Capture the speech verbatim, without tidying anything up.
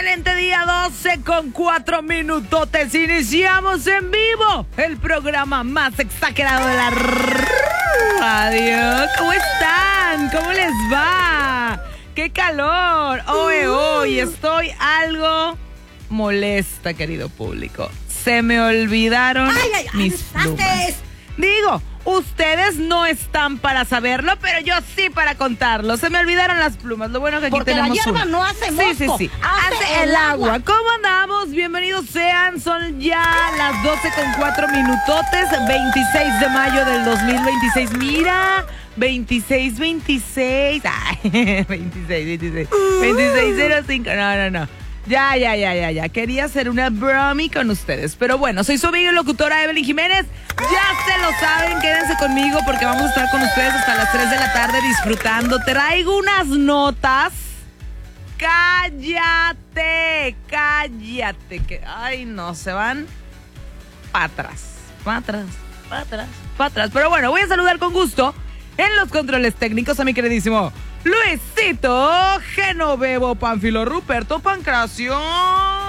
excelente día, doce con cuatro minutotes. Iniciamos en vivo el programa más exagerado de la radio. ¿Cómo están? ¿Cómo les va? ¡Qué calor! Hoy, hoy estoy algo molesta, querido público. Se me olvidaron ay, ay, mis plumas. Digo, ustedes no están para saberlo, pero yo sí para contarlo. Se me olvidaron las plumas. Lo bueno que aquí porque tenemos la hierba una. no hace mosco. Sí, sí, sí. Hace, hace el, el agua. agua. ¿Cómo andamos? Bienvenidos sean. Son ya las doce con cuatro minutotes. veintiséis de mayo del dos mil veintiséis. Mira, veintiséis, veintiséis. Ay, veintiséis, veintiséis. veintiséis cero cinco. No, no, no. Ya, ya, ya, ya, ya. Quería hacer una brommy con ustedes. Pero bueno, soy su amiga y locutora Evelyn Jiménez. Ya se lo saben, quédense conmigo porque vamos a estar con ustedes hasta las tres de la tarde disfrutando. Traigo unas notas. Cállate, cállate. Que, ay, no, se van para atrás, para atrás, para atrás, para atrás. Pero bueno, voy a saludar con gusto en los controles técnicos a mi queridísimo Luisito Genovevo Pánfilo Ruperto Pancracio